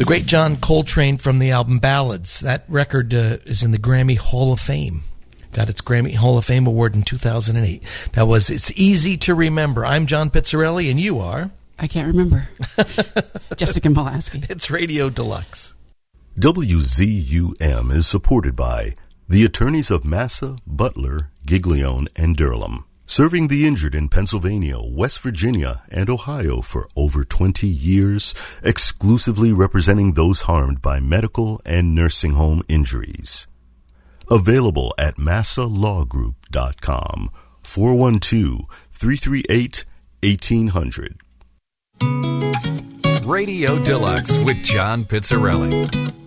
The great John Coltrane from the album Ballads. That record is in the Grammy Hall of Fame. Got its Grammy Hall of Fame award in 2008. That was It's Easy to Remember. I'm John Pizzarelli, and you are? I can't remember. Jessica Molaski. It's Radio Deluxe. WZUM is supported by the attorneys of Massa, Butler, Giglione, and Durham, serving the injured in Pennsylvania, West Virginia, and Ohio for over 20 years, exclusively representing those harmed by medical and nursing home injuries. Available at massalawgroup.com, 412-338-1800. Radio Deluxe with John Pizzarelli.